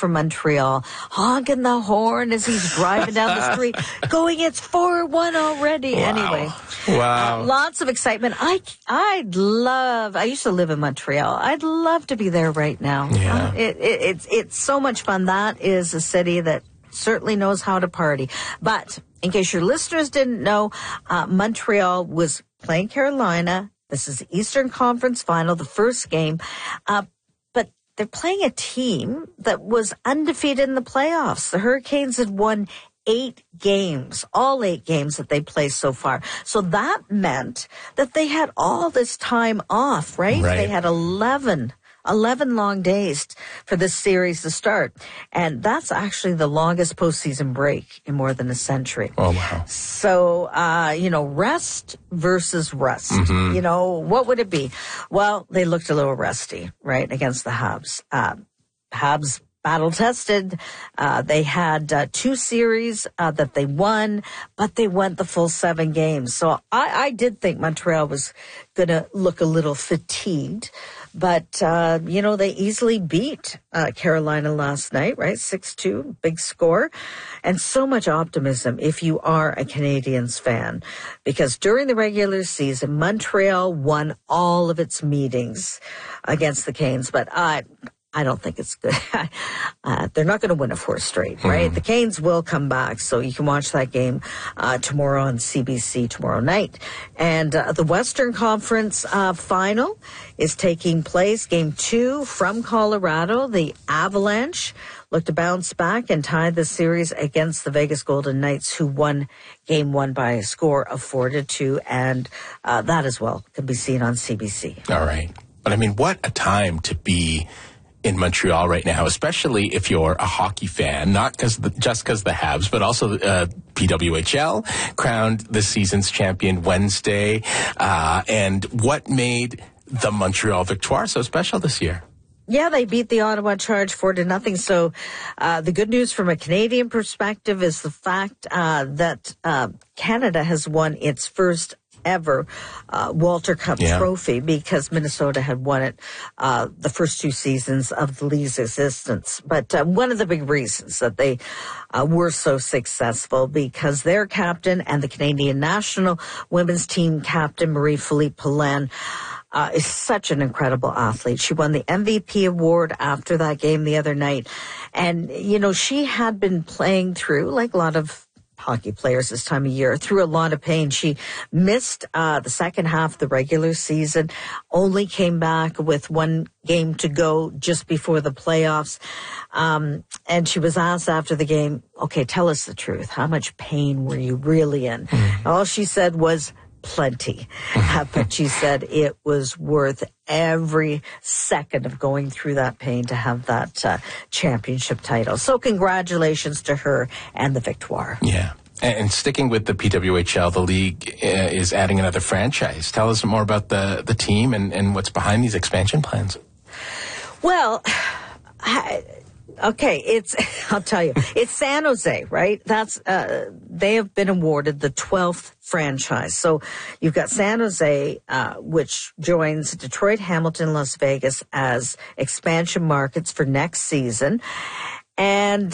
from Montreal, honking the horn as he's driving down the street, going, it's 4-1 already. Wow. Anyway. Wow. Lots of excitement. I used to live in Montreal. I'd love to be there right now. Yeah. It's so much fun. That is a city that certainly knows how to party. But in case your listeners didn't know, Montreal was playing Carolina. This is the Eastern Conference Final, the first game. But they're playing a team that was undefeated in the playoffs. The Hurricanes had won 8 games, all 8 games that they played so far. So that meant that they had all this time off, right? They had 11 long days for this series to start. And that's actually the longest postseason break in more than a century. Oh, wow. So, rest versus rust. Mm-hmm. What would it be? Well, they looked a little rusty, right, against the Habs. Habs battle-tested. They had 2 series that they won, but they went the full 7 games. So I did think Montreal was going to look a little fatigued. But, they easily beat Carolina last night, right? 6-2, big score. And so much optimism if you are a Canadiens fan. Because during the regular season, Montreal won all of its meetings against the Canes. But I don't think it's good. They're not going to win a 4th straight, right? Mm-hmm. The Canes will come back, so you can watch that game tomorrow on CBC tomorrow night. And the Western Conference final is taking place. Game 2 from Colorado. The Avalanche look to bounce back and tie the series against the Vegas Golden Knights, who won Game 1 by a score of 4-2. And that as well can be seen on CBC. All right. But, what a time to be in Montreal right now, especially if you're a hockey fan, not just because the Habs, but also PWHL crowned the season's champion Wednesday. And what made the Montreal Victoire so special this year? Yeah, they beat the Ottawa Charge 4-0. So the good news from a Canadian perspective is the fact that Canada has won its first ever Walter Cup trophy, because Minnesota had won it the first 2 seasons of the league's existence. But one of the big reasons that they were so successful, because their captain and the Canadian national women's team captain, Marie-Philippe Poulin, is such an incredible athlete. She won the MVP award after that game the other night. And, she had been playing through, like a lot of hockey players this time of year, through a lot of pain. She missed the second half of the regular season, only came back with 1 game to go just before the playoffs. And she was asked after the game, okay, tell us the truth. How much pain were you really in? All she said was plenty. But she said it was worth every second of going through that pain to have that championship title. So congratulations to her and the Victoire. Yeah. And sticking with the PWHL, the league is adding another franchise. Tell us more about the team and what's behind these expansion plans. Well, I'll tell you, it's San Jose, right? They have been awarded the 12th franchise. So you've got San Jose, which joins Detroit, Hamilton, Las Vegas as expansion markets for next season. And,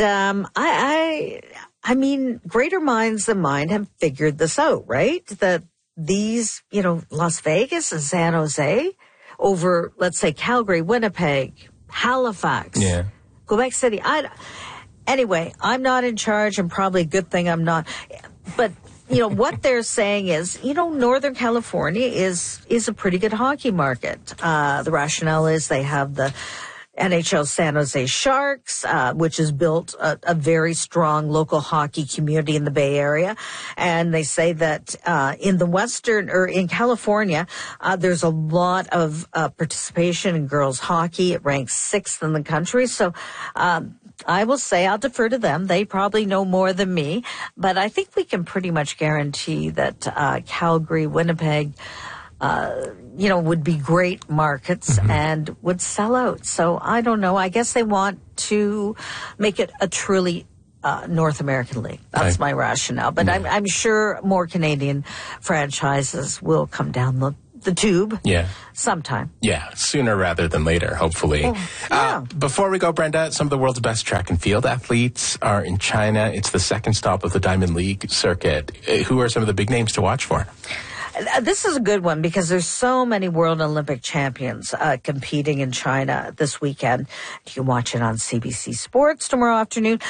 greater minds than mine have figured this out, right? That these, Las Vegas and San Jose over, let's say, Calgary, Winnipeg, Halifax, Quebec City. Anyway, I'm not in charge, and probably a good thing I'm not. But, what they're saying is, Northern California is a pretty good hockey market. The rationale is they have the NHL San Jose Sharks, which has built a very strong local hockey community in the Bay Area. And they say that in California, there's a lot of participation in girls hockey. It ranks 6th in the country. So I will say I'll defer to them. They probably know more than me. But I think we can pretty much guarantee that Calgary, Winnipeg, would be great markets and would sell out. So I don't know. I guess they want to make it a truly North American league. That's my rationale. But I'm sure more Canadian franchises will come down the tube. Yeah. Sometime. Yeah, sooner rather than later, hopefully. Yeah. Before we go, Brenda, some of the world's best track and field athletes are in China. It's the second stop of the Diamond League circuit. Who are some of the big names to watch for? This is a good one because there's so many World Olympic champions competing in China this weekend. You can watch it on CBC Sports tomorrow afternoon.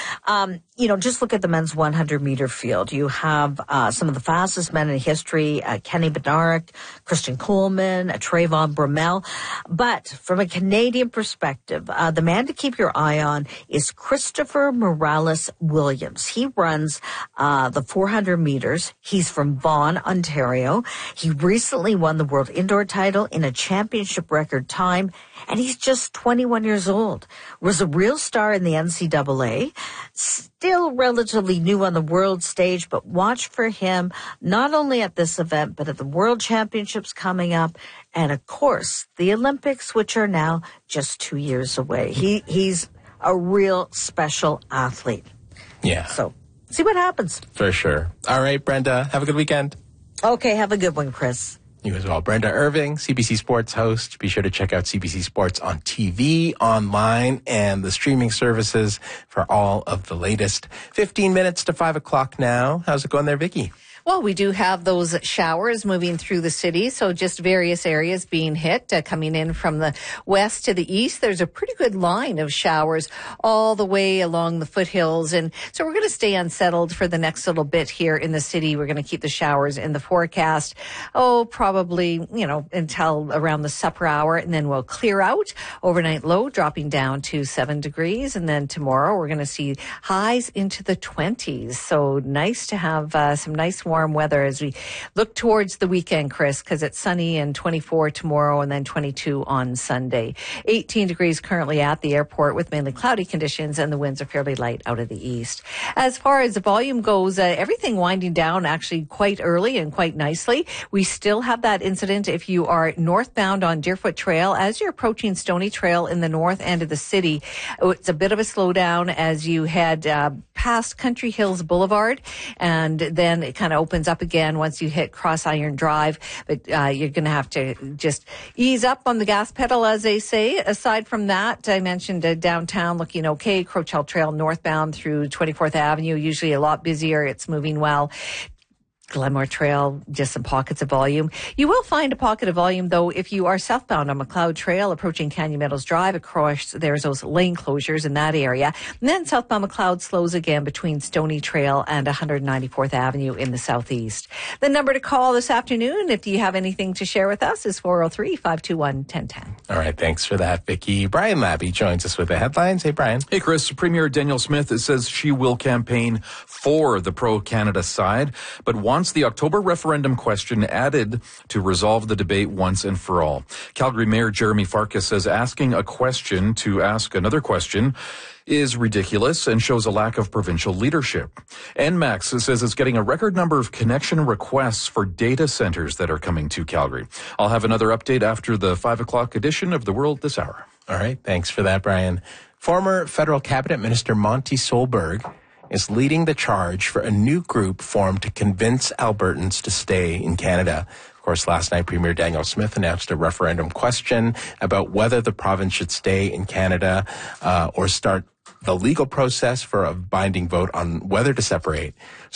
Just look at the men's 100-meter field. You have some of the fastest men in history, Kenny Bednarek, Christian Coleman, Trayvon Bromell. But from a Canadian perspective, the man to keep your eye on is Christopher Morales Williams. He runs the 400 meters. He's from Vaughan, Ontario. He recently won the world indoor title in a championship record time, and he's just 21 years old. Was a real star in the NCAA. Still relatively new on the world stage, but watch for him not only at this event, but at the World Championships coming up, and of course, the Olympics, which are now just 2 years away. He's a real special athlete. Yeah. So, see what happens. For sure. All right, Brenda, have a good weekend. Okay, have a good one, Chris. You as well. Brenda Irving, CBC Sports host. Be sure to check out CBC Sports on TV, online, and the streaming services for all of the latest. 15 minutes to 5 o'clock now. How's it going there, Vicki? Well, we do have those showers moving through the city, so just various areas being hit, coming in from the west to the east. There's a pretty good line of showers all the way along the foothills, and so we're going to stay unsettled for the next little bit here in the city. We're going to keep the showers in the forecast, probably, until around the supper hour, and then we'll clear out. Overnight low dropping down to 7 degrees, and then tomorrow we're going to see highs into the 20s, so nice to have some nice warm weather as we look towards the weekend, Chris, because it's sunny and 24 tomorrow and then 22 on Sunday. 18 degrees currently at the airport with mainly cloudy conditions, and the winds are fairly light out of the east. As far as the volume goes, everything winding down actually quite early and quite nicely. We still have that incident if you are northbound on Deerfoot Trail. As you're approaching Stony Trail in the north end of the city, it's a bit of a slowdown as you head past Country Hills Boulevard, and then it kind of opens up again once you hit Cross Iron Drive. But you're going to have to just ease up on the gas pedal, as they say. Aside from that, I mentioned downtown looking okay. Crowchill Trail northbound through 24th Avenue, usually a lot busier. It's moving well. Glenmore Trail, just some pockets of volume. You will find a pocket of volume, though, if you are southbound on McLeod Trail, approaching Canyon Meadows Drive. Across, there's those lane closures in that area. And then southbound McLeod slows again between Stony Trail and 194th Avenue in the southeast. The number to call this afternoon, if you have anything to share with us, is 403-521-1010. All right, thanks for that, Vicki. Brian Labby joins us with the headlines. Hey, Brian. Hey, Chris. Premier Danielle Smith says she will campaign for the pro-Canada side, but wants the October referendum question added to resolve the debate once and for all. Calgary Mayor Jeremy Farkas says asking a question to ask another question is ridiculous and shows a lack of provincial leadership. NMAX says it's getting a record number of connection requests for data centers that are coming to Calgary. I'll have another update after the 5 o'clock edition of The World this hour. All right, thanks for that, Brian. Former federal cabinet minister Monty Solberg is leading the charge for a new group formed to convince Albertans to stay in Canada. Of course, last night, Premier Danielle Smith announced a referendum question about whether the province should stay in Canada or start the legal process for a binding vote on whether to separate.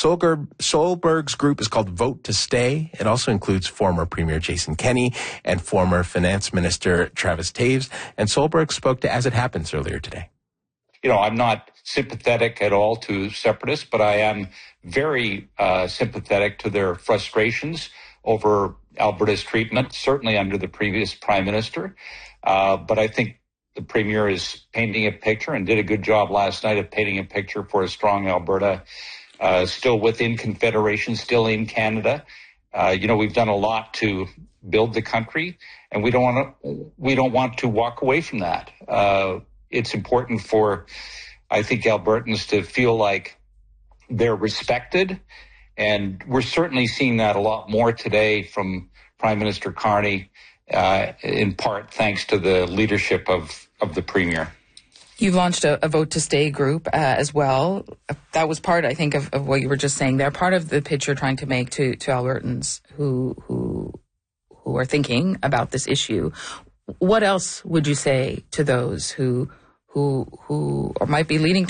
Solberg's group is called Vote to Stay. It also includes former Premier Jason Kenney and former Finance Minister Travis Taves. And Solberg spoke to As It Happens earlier today. I'm not sympathetic at all to separatists, but I am very sympathetic to their frustrations over Alberta's treatment, certainly under the previous Prime Minister. But I think the Premier is painting a picture and did a good job last night of painting a picture for a strong Alberta, still within Confederation, still in Canada. We've done a lot to build the country, and we don't want to walk away from that. It's important for, I think, Albertans to feel like they're respected. And we're certainly seeing that a lot more today from Prime Minister Carney, in part thanks to the leadership of the Premier. You've launched a Vote to Stay group as well. That was part, I think, of what you were just saying there. Part of the pitch you're trying to make to Albertans who who are thinking about this issue, what else would you say to those who might be leaning